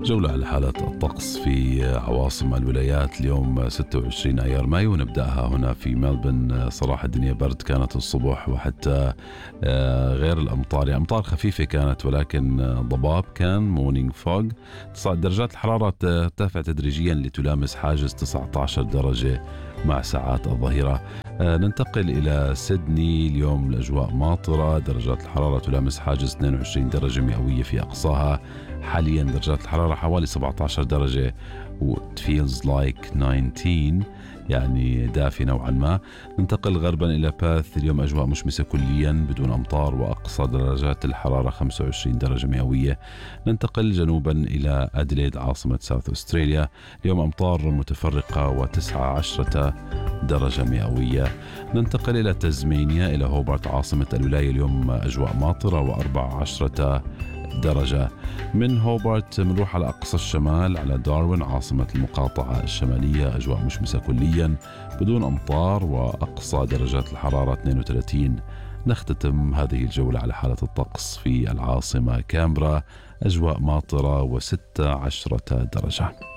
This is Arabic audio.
جولة على حالة الطقس في عواصم الولايات اليوم 26 أيار مايو، ونبدأها هنا في ملبن. صراحة الدنيا برد كانت الصبح، وحتى غير الأمطار، يعني أمطار خفيفة كانت، ولكن ضباب كان مورنينج فوج. درجات الحرارة ترتفع تدريجيا لتلامس حاجز 19 درجة مع ساعات الظهيرة. ننتقل إلى سيدني. اليوم الأجواء ماطرة، درجات الحرارة تلامس حاجز 22 درجة مئوية في أقصاها. حاليا درجات الحرارة حوالي 17 درجة و it feels like 19، يعني دافي نوعا ما. ننتقل غربا إلى باث. اليوم أجواء مشمسة كليا بدون أمطار، وأقصى درجات الحرارة 25 درجة مئوية. ننتقل جنوبا إلى أديليد عاصمة ساوث أستراليا. اليوم أمطار متفرقة و19 درجة مئوية. ننتقل إلى تزمينيا، إلى هوبارت عاصمة الولاية. اليوم أجواء ماطرة و14 درجة. من هوبارت بنروح على أقصى الشمال على داروين عاصمة المقاطعة الشمالية. أجواء مشمسة كليا بدون أمطار، وأقصى درجات الحرارة 32. نختتم هذه الجولة على حالة الطقس في العاصمة كامبرا. أجواء ماطرة و16 درجة.